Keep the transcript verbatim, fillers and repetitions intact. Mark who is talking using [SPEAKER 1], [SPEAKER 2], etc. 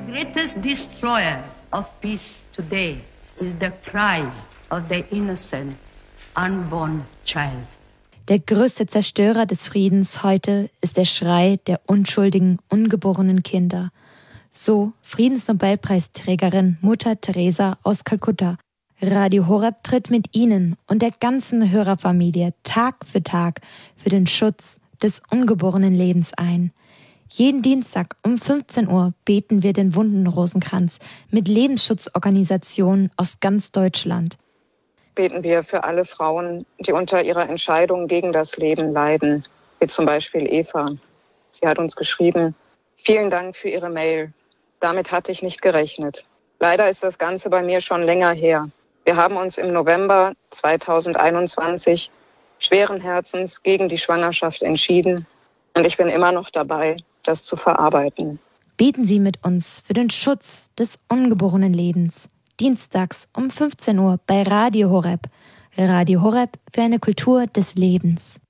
[SPEAKER 1] greatest destroyer of peace today is the cry of the innocent, unborn child.
[SPEAKER 2] Der größte Zerstörer des Friedens heute ist der Schrei der unschuldigen, ungeborenen Kinder. So Friedensnobelpreisträgerin Mutter Teresa aus Kalkutta. Radio Horeb tritt mit Ihnen und der ganzen Hörerfamilie Tag für Tag für den Schutz des ungeborenen Lebens ein. Jeden Dienstag um fünfzehn Uhr beten wir den Wundenrosenkranz mit Lebensschutzorganisationen aus ganz Deutschland.
[SPEAKER 3] Beten wir für alle Frauen, die unter ihrer Entscheidung gegen das Leben leiden, wie zum Beispiel Eva. Sie hat uns geschrieben: Vielen Dank für Ihre Mail. Damit hatte ich nicht gerechnet. Leider ist das Ganze bei mir schon länger her. Wir haben uns im November zweitausendeinundzwanzig schweren Herzens gegen die Schwangerschaft entschieden und ich bin immer noch dabei, das zu verarbeiten.
[SPEAKER 2] Beten Sie mit uns für den Schutz des ungeborenen Lebens. Dienstags um fünfzehn Uhr bei Radio Horeb. Radio Horeb für eine Kultur des Lebens.